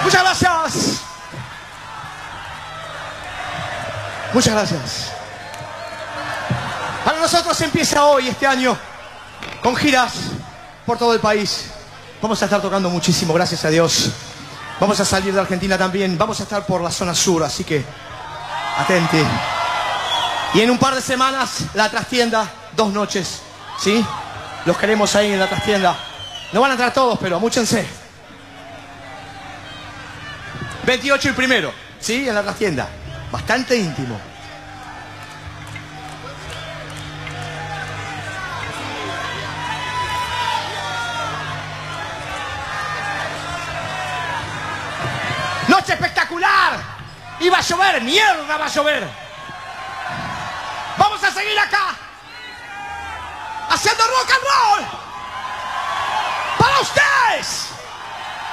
Muchas gracias. Muchas gracias. Para nosotros empieza hoy, este año, con giras por todo el país. Vamos a estar tocando muchísimo, gracias a Dios. Vamos a salir de Argentina también. Vamos a estar por la zona sur, así que atente. Y en un par de semanas, la trastienda, 2 noches, ¿sí? Los queremos ahí en la trastienda. No van a entrar todos, pero amúchense. 28 y 1, ¿sí? En la trastienda. Bastante íntimo. ¡Noche espectacular! ¡Iba a llover! ¡Mierda, va a llover! ¡Vamos a seguir acá! ¡Haciendo rock and roll! ¡Para ustedes!